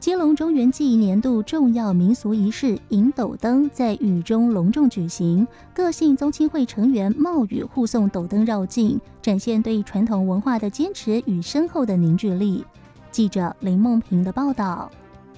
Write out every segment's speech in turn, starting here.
基隆中元祭年度重要民俗仪式迎斗灯在雨中隆重举行，各姓宗亲会成员冒雨护送斗灯绕境，展现对传统文化的坚持与深厚的凝聚力。记者林梦平的报道。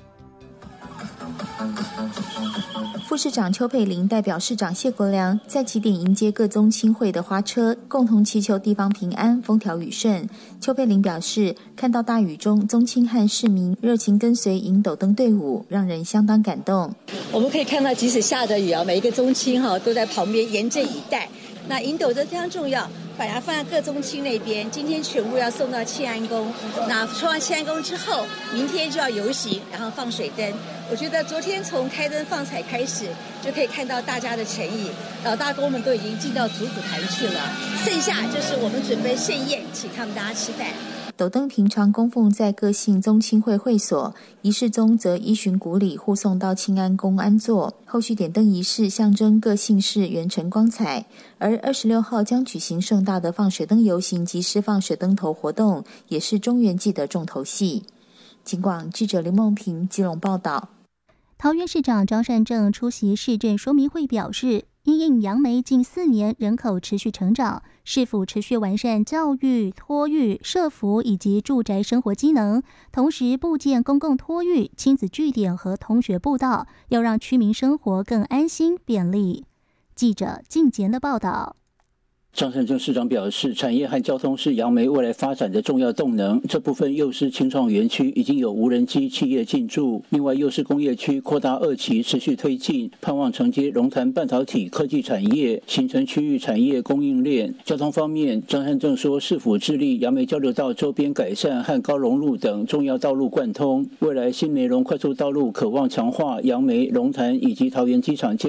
副市长邱佩玲代表市长谢国良在起点迎接各宗亲会的花车，共同祈求地方平安、风调雨顺。邱佩玲表示，看到大雨中宗亲和市民热情跟随迎斗灯队伍，让人相当感动。 我们可以看到，即使下着雨每一个宗亲都在旁边严阵以待。那迎斗灯非常重要，把它放在各宗亲那边，今天全部要送到庆安宫。那送完庆安宫之后，明天就要游行，然后放水灯。我觉得昨天从开灯放彩开始，就可以看到大家的诚意，老大公们都已经进到主府坛去了，剩下就是我们准备盛宴，请他们大家吃饭。 斗灯平常供奉在各姓宗亲会会所，仪式中则依循古礼护送到庆安宫安坐。后续点灯仪式象征各姓氏元辰光彩，而26号将举行盛大的放水灯游行及释放水灯头活动，也是中元祭的重头戏。警广记者林梦平基隆报道。 桃园市长张善政出席市政说明会表示，因应杨梅近4年人口持续成长，市府持续完善教育、托育、社福以及住宅生活机能，同时布建公共托育、亲子据点和同学步道，要让居民生活更安心便利。记者靳杰的报道。 张善政市长表示，产业和交通是杨梅未来发展的重要动能。这部分幼师青创园区已经有无人机企业进驻，另外幼师工业区扩大2期持续推进，盼望承接龙潭半导体科技产业，形成区域产业供应链。交通方面，张善政说，市府致力杨梅交流道周边改善和高荣路等重要道路贯通，未来新梅龙快速道路可望强化杨梅、龙潭以及桃园机场